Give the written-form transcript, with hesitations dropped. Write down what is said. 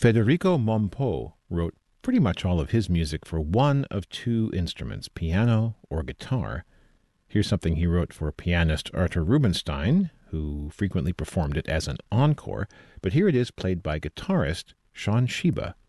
Federico Mompo wrote pretty much all of his music for one of two instruments, piano or guitar. Here's something he wrote for pianist Arthur Rubinstein, who frequently performed it as an encore, but here it is played by guitarist Sean Sheba.